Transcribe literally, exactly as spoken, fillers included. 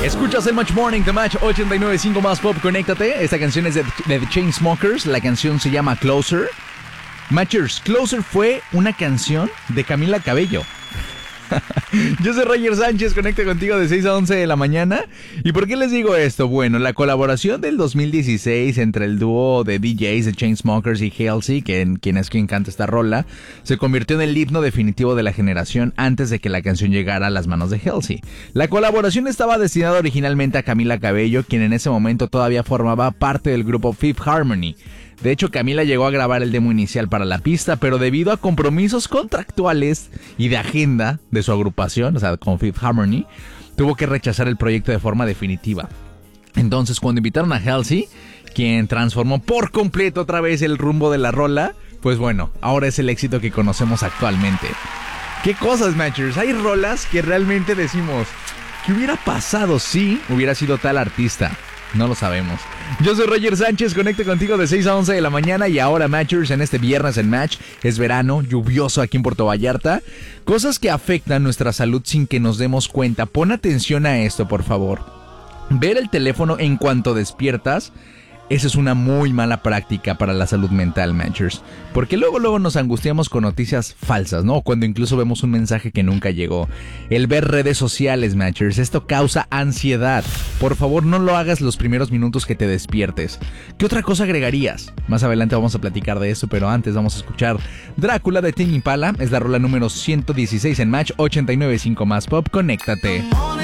Escuchas el Match Morning de Match ochenta y nueve punto cinco más pop, conéctate. Esta canción es de, de The Chainsmokers, la canción se llama Closer. Matchers, Closer fue una canción de Camila Cabello. Yo soy Roger Sánchez, conecta contigo de seis a once de la mañana. ¿Y por qué les digo esto? Bueno, la colaboración del dos mil dieciséis entre el dúo de D Js de Chainsmokers y Halsey, que, quien es quien canta esta rola, se convirtió en el himno definitivo de la generación antes de que la canción llegara a las manos de Halsey. La colaboración estaba destinada originalmente a Camila Cabello, quien en ese momento todavía formaba parte del grupo Fifth Harmony. De hecho, Camila llegó a grabar el demo inicial para la pista, pero debido a compromisos contractuales y de agenda de su agrupación, o sea, con Fifth Harmony, tuvo que rechazar el proyecto de forma definitiva. Entonces, cuando invitaron a Halsey, quien transformó por completo otra vez el rumbo de la rola, pues bueno, ahora es el éxito que conocemos actualmente. ¿Qué cosas, Matchers? Hay rolas que realmente decimos, ¿qué hubiera pasado si hubiera sido tal artista? No lo sabemos. Yo soy Roger Sánchez, conecto contigo de seis a once de la mañana. Y ahora, Matchers, en este viernes en Match, es verano, lluvioso aquí en Puerto Vallarta. Cosas que afectan nuestra salud sin que nos demos cuenta. Pon atención a esto, por favor. Ver el teléfono en cuanto despiertas, esa es una muy mala práctica para la salud mental, Matchers. Porque luego, luego nos angustiamos con noticias falsas, ¿no? Cuando incluso vemos un mensaje que nunca llegó. El ver redes sociales, Matchers, esto causa ansiedad. Por favor, no lo hagas los primeros minutos que te despiertes. ¿Qué otra cosa agregarías? Más adelante vamos a platicar de eso, pero antes vamos a escuchar Drácula de Tame Impala. Es la rola número ciento dieciséis en Match ochenta y nueve punto cinco más pop. Conéctate.